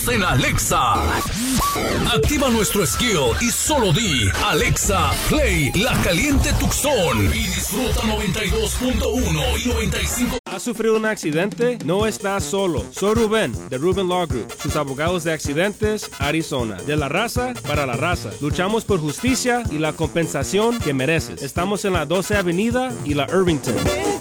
En Alexa. Activa nuestro skill y solo di Alexa, play La Caliente Tucson y disfruta 92.1 y 95. ¿Has sufrido un accidente? No estás solo. Soy Rubén, de Rubén Law Group, sus abogados de accidentes, Arizona. De la raza para la raza. Luchamos por justicia y la compensación que mereces. Estamos en la 12 Avenida y la Irvington.